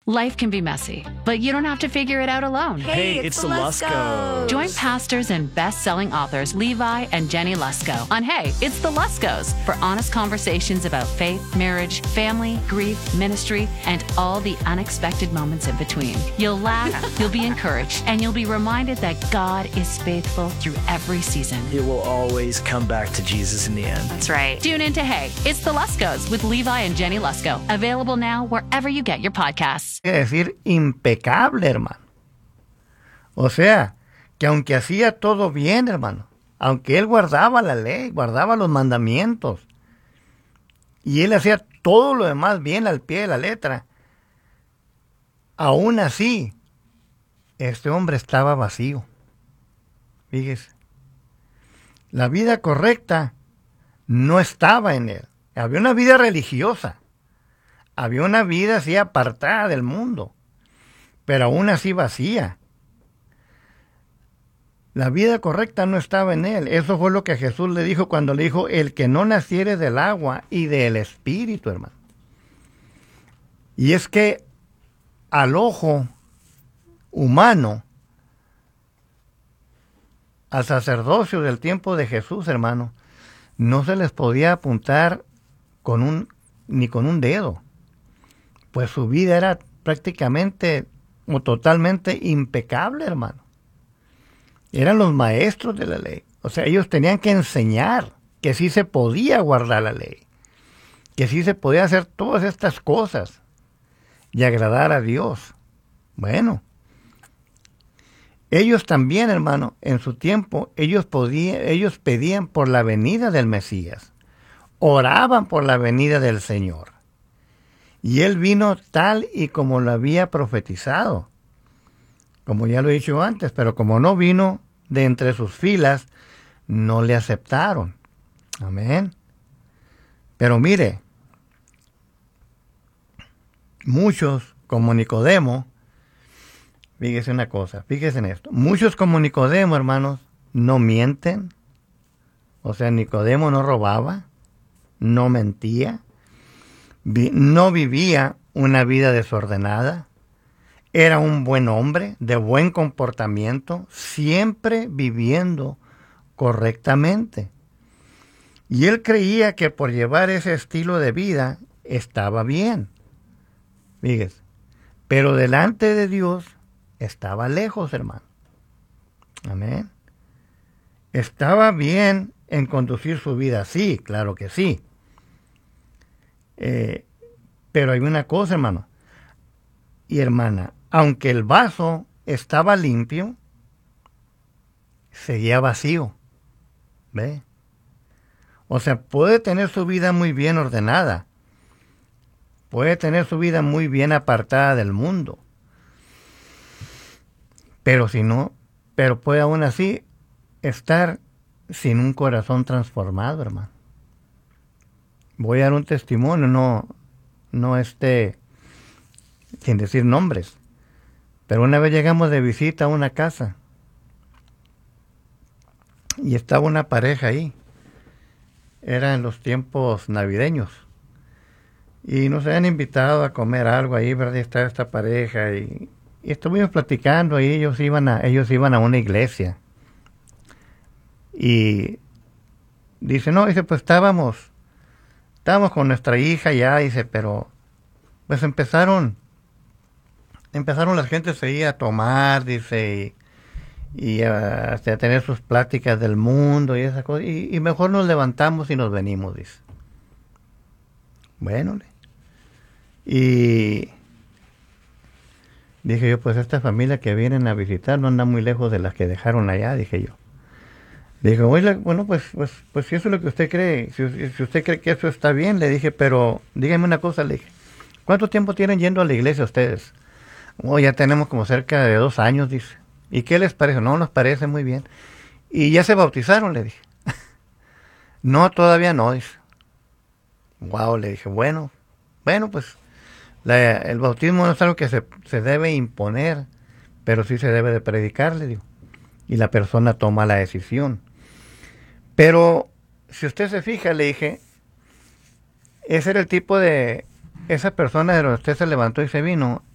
Life can be messy, but you don't have to figure it out alone. Hey, it's the Luskos. Join pastors and best-selling authors Levi and Jenny Lusko on Hey, it's the Luskos for honest conversations about faith, marriage, family, grief, ministry, and all the unexpected moments in between. You'll laugh, you'll be encouraged, and you'll be reminded that God is faithful through every season. It will always come back to Jesus in the end. That's right. Tune in to Hey, it's the Luskos with Levi and Jenny Lusko. Available now wherever you get your podcasts. Quiere decir impecable, hermano. O sea, que aunque hacía todo bien, hermano, aunque él guardaba la ley, guardaba los mandamientos, y él hacía todo lo demás bien al pie de la letra, aún así, este hombre estaba vacío. Fíjese. La vida correcta no estaba en él. Había una vida religiosa. Había una vida así apartada del mundo, pero aún así vacía. La vida correcta no estaba en él. Eso fue lo que Jesús le dijo cuando le dijo, el que no naciere del agua y del Espíritu, hermano. Y es que al ojo humano, al sacerdocio del tiempo de Jesús, hermano, no se les podía apuntar ni con un dedo. Pues su vida era prácticamente o totalmente impecable, hermano. Eran los maestros de la ley. O sea, ellos tenían que enseñar que sí se podía guardar la ley, que sí se podía hacer todas estas cosas y agradar a Dios. Bueno, ellos también, hermano, en su tiempo, ellos pedían por la venida del Mesías, oraban por la venida del Señor. Y él vino tal y como lo había profetizado, como ya lo he dicho antes, pero como no vino de entre sus filas, no le aceptaron. Amén. Pero mire, muchos como Nicodemo, fíjese una cosa, fíjese en esto, muchos como Nicodemo, hermanos, no mienten, o sea, Nicodemo no robaba, no mentía, no vivía una vida desordenada, era un buen hombre, de buen comportamiento, siempre viviendo correctamente. Y él creía que por llevar ese estilo de vida estaba bien. Fíjese, pero delante de Dios estaba lejos, hermano. Amén. Estaba bien en conducir su vida, sí, claro que sí. Pero hay una cosa, hermano y hermana, aunque el vaso estaba limpio, seguía vacío. ¿Ve? O sea, puede tener su vida muy bien ordenada, puede tener su vida muy bien apartada del mundo, pero puede aún así estar sin un corazón transformado, hermano. Voy a dar un testimonio, no sin decir nombres, pero una vez llegamos de visita a una casa y estaba una pareja ahí. Era en los tiempos navideños y nos habían invitado a comer algo ahí, ¿verdad? Y estaba esta pareja y estuvimos platicando y ellos iban a una iglesia y dice, pues estábamos con nuestra hija ya, dice, pero pues empezaron las gentes ahí a tomar, dice, y a tener sus pláticas del mundo y esas cosas, y mejor nos levantamos y nos venimos, dice. Bueno, y dije yo, pues esta familia que vienen a visitar no anda muy lejos de las que dejaron allá, dije yo. Dije, oye, bueno, pues si eso es lo que usted cree, si usted cree que eso está bien, le dije, pero dígame una cosa, le dije, ¿cuánto tiempo tienen yendo a la iglesia ustedes? Ya tenemos como cerca de 2 años, dice. ¿Y qué les parece? No, nos parece muy bien. ¿Y ya se bautizaron? Le dije. No, todavía no, dice. Wow, le dije, bueno, pues el bautismo no es algo que se debe imponer, pero sí se debe de predicar, le digo. Y la persona toma la decisión. Pero si usted se fija, le dije, ese era el tipo de esa persona de donde usted se levantó y se vino,